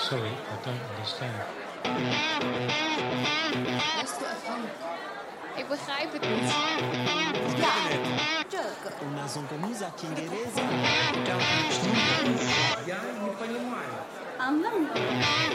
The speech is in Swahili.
Sorry, I don't understand. لست أفهم. Ik begrijp het niet. Unazungumza Kiingereza? Я не понимаю. Anlamıyorum.